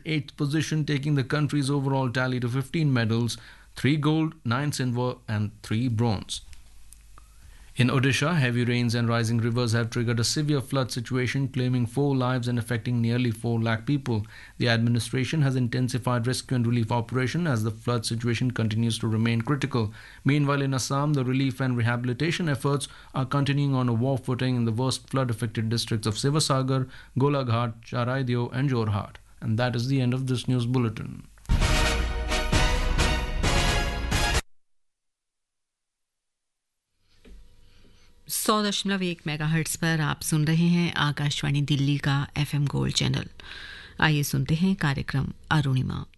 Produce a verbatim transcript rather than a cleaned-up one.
eighth position, taking the country's overall tally to fifteen medals, three gold, nine silver, and three bronze. In Odisha, heavy rains and rising rivers have triggered a severe flood situation, claiming four lives and affecting nearly four lakh people. The administration has intensified rescue and relief operation as the flood situation continues to remain critical. Meanwhile, in Assam, the relief and rehabilitation efforts are continuing on a war footing in the worst flood-affected districts of Sivasagar, Golaghat, Charaideo, and Jorhat. And that is the end of this news bulletin. सौ दशमलव एक megahertz पर आप सुन रहे हैं आकाशवाणी दिल्ली का FM gold channel. आइए सुनते हैं कार्यक्रम अरुणिमा।